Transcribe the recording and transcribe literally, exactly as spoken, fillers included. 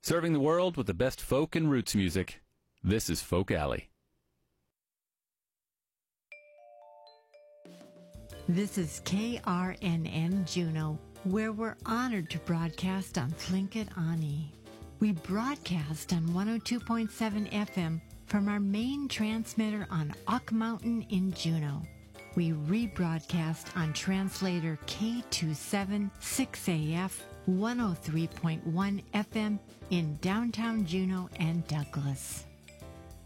Serving the world with the best folk and roots music, this is Folk Alley. This is K R N N Juneau, where we're honored to broadcast on Tlingit Ani. We broadcast on one oh two point seven F M from our main transmitter on Ock Mountain in Juneau. We rebroadcast on translator K two seven six A F one oh three point one F M in downtown Juneau and Douglas.